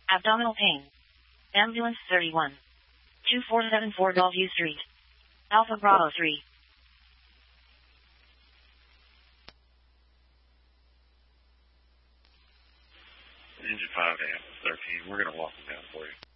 Abdominal pain. Ambulance 31. 2474 Bellevue Street. Alpha Bravo 3. Engine 5 to ambulance 13. We're going to walk them down for you.